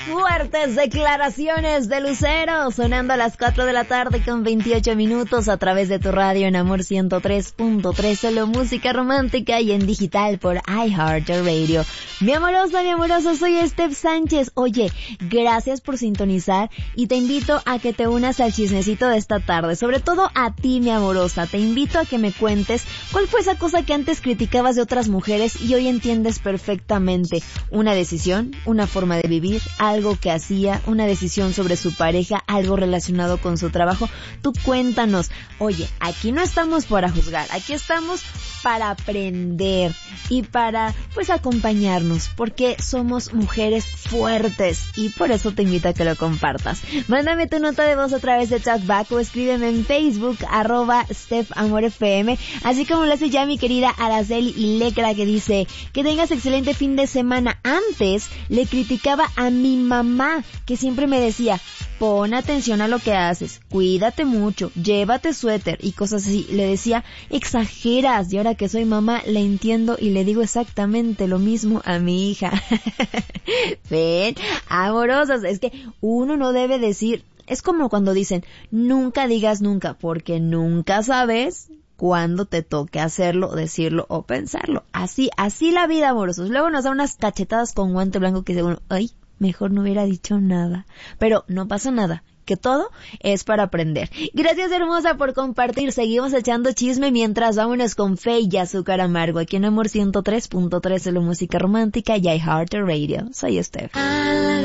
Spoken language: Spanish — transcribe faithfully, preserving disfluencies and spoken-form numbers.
Fuertes declaraciones de Lucero, sonando a las cuatro de la tarde con veintiocho minutos a través de tu radio en Amor ciento tres punto tres, solo música romántica y en digital por iHeartRadio. Mi amorosa, mi amoroso, soy Steph Sánchez. Oye, gracias por sintonizar y te invito a que te unas al chismecito de esta tarde, sobre todo a ti, mi amorosa. Te invito a que me cuentes cuál fue esa cosa que antes criticabas de otras mujeres y hoy entiendes perfectamente. Una decisión, una forma de vivir, algo que hacía, una decisión sobre su pareja, algo relacionado con su trabajo. Tú cuéntanos. Oye, aquí no estamos para juzgar, aquí estamos para aprender y para, pues, acompañarnos, porque somos mujeres fuertes y por eso te invito a que lo compartas. Mándame tu nota de voz a través de Talkback o escríbeme en Facebook, arroba StephAmorFM, así como lo hace ya mi querida Araceli y Lecra, que dice que tengas excelente fin de semana. Antes le criticaba a mi mamá, que siempre me decía, pon atención a lo que haces, cuídate mucho, llévate suéter y cosas así. Le decía, exageras, y ahora que soy mamá le entiendo y le digo exactamente lo mismo a mi hija. Ven, amorosas, es que uno no debe decir, es como cuando dicen, nunca digas nunca, porque nunca sabes cuándo te toque hacerlo, decirlo o pensarlo. Así, así la vida, amorosos. Luego nos da unas cachetadas con guante blanco que dice uno, ay, mejor no hubiera dicho nada. Pero no pasa nada, que todo es para aprender. Gracias, hermosa, por compartir. Seguimos echando chisme mientras vámonos con Fe y Azúcar Amargo aquí en Amor ciento tres punto tres, solo música romántica y iHeartRadio. Soy Steph.